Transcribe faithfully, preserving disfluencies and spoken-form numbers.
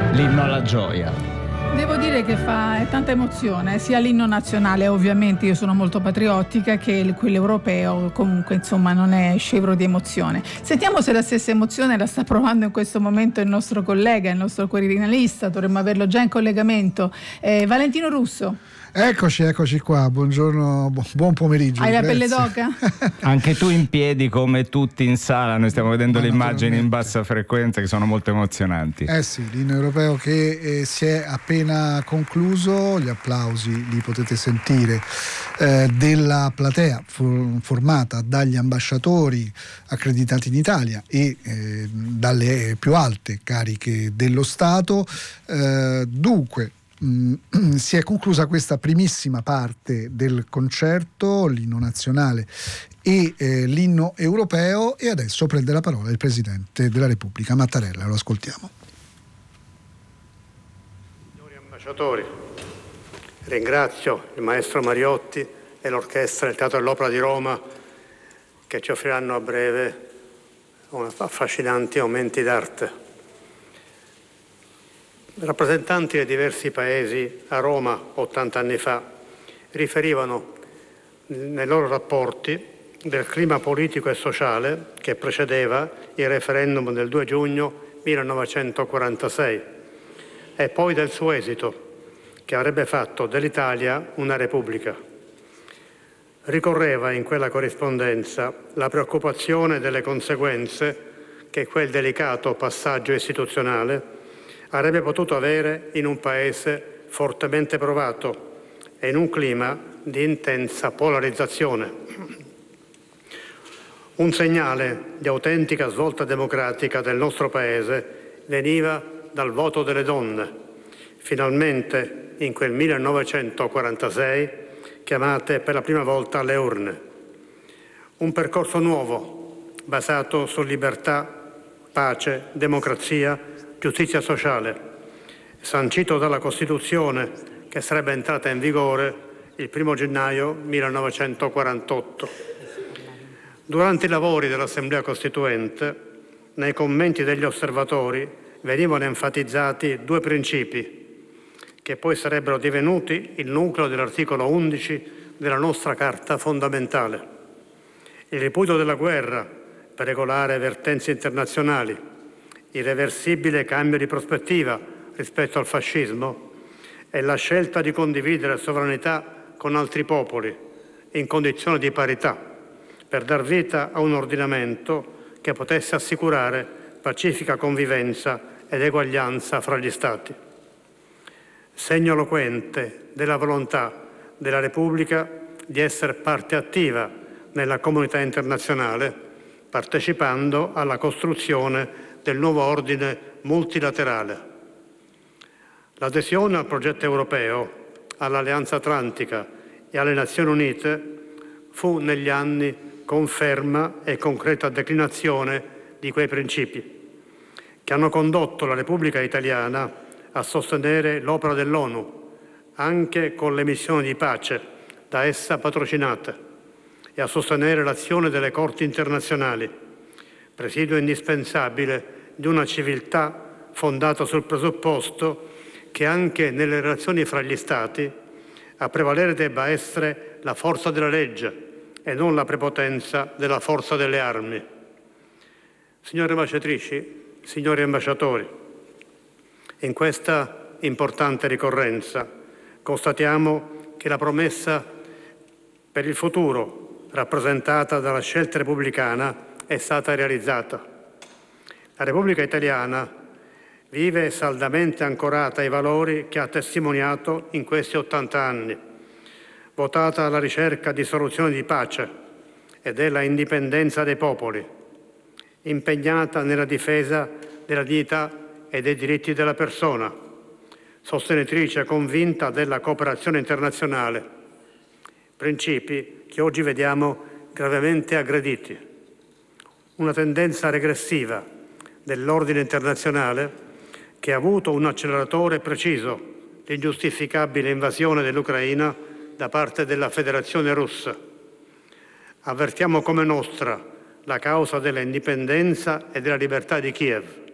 L'inno alla gioia. Devo dire che fa tanta emozione, sia l'inno nazionale, ovviamente io sono molto patriottica, che quello europeo comunque insomma non è scevro di emozione. Sentiamo se la stessa emozione la sta provando in questo momento il nostro collega, il nostro quirinalista, dovremmo averlo già in collegamento, eh, Valentino Russo. Eccoci, eccoci qua, buongiorno, buon pomeriggio. Hai la grazie. pelle d'oca? Anche tu in piedi come tutti in sala, noi stiamo vedendo no, le immagini in bassa frequenza che sono molto emozionanti. Eh sì, l'inno europeo che eh, si è appena concluso, gli applausi li potete sentire eh, della platea for- formata dagli ambasciatori accreditati in Italia e eh, dalle più alte cariche dello Stato. Eh, dunque, si è conclusa questa primissima parte del concerto, l'inno nazionale e eh, l'inno europeo, e adesso prende la parola il Presidente della Repubblica Mattarella, lo ascoltiamo. Signori ambasciatori, ringrazio il maestro Mariotti e l'orchestra del Teatro dell'Opera di Roma che ci offriranno a breve affascinanti momenti d'arte. Rappresentanti dei diversi paesi a Roma ottanta anni fa riferivano nei loro rapporti del clima politico e sociale che precedeva il referendum del due giugno millenovecentoquarantasei e poi del suo esito, che avrebbe fatto dell'Italia una repubblica. Ricorreva in quella corrispondenza la preoccupazione delle conseguenze che quel delicato passaggio istituzionale avrebbe potuto avere in un paese fortemente provato e in un clima di intensa polarizzazione. Un segnale di autentica svolta democratica del nostro paese veniva dal voto delle donne, finalmente in quel millenovecentoquarantasei chiamate per la prima volta alle urne. Un percorso nuovo, basato su libertà, pace, democrazia, giustizia sociale, sancito dalla Costituzione che sarebbe entrata in vigore il primo gennaio millenovecentoquarantotto. Durante i lavori dell'Assemblea Costituente, nei commenti degli osservatori venivano enfatizzati due principi che poi sarebbero divenuti il nucleo dell'articolo undici della nostra Carta fondamentale: il ripudio della guerra per regolare vertenze internazionali, irreversibile cambio di prospettiva rispetto al fascismo e la scelta di condividere sovranità con altri popoli in condizione di parità per dar vita a un ordinamento che potesse assicurare pacifica convivenza ed eguaglianza fra gli Stati. Segno eloquente della volontà della Repubblica di essere parte attiva nella comunità internazionale, partecipando alla costruzione del nuovo ordine multilaterale. L'adesione al progetto europeo, all'Alleanza Atlantica e alle Nazioni Unite fu negli anni conferma e concreta declinazione di quei principi che hanno condotto la Repubblica Italiana a sostenere l'opera dell'ONU, anche con le missioni di pace da essa patrocinate, e a sostenere l'azione delle corti internazionali, presidio indispensabile di una civiltà fondata sul presupposto che anche nelle relazioni fra gli Stati a prevalere debba essere la forza della legge e non la prepotenza della forza delle armi. Signore ambasciatrici, signori ambasciatori, in questa importante ricorrenza constatiamo che la promessa per il futuro rappresentata dalla scelta repubblicana è stata realizzata. La Repubblica Italiana vive saldamente ancorata ai valori che ha testimoniato in questi ottanta anni, votata alla ricerca di soluzioni di pace e della indipendenza dei popoli, impegnata nella difesa della dignità e dei diritti della persona, sostenitrice convinta della cooperazione internazionale, principi che oggi vediamo gravemente aggrediti. Una tendenza regressiva dell'ordine internazionale che ha avuto un acceleratore preciso, l'ingiustificabile invasione dell'Ucraina da parte della Federazione Russa. Avvertiamo come nostra la causa dell'indipendenza e della libertà di Kiev.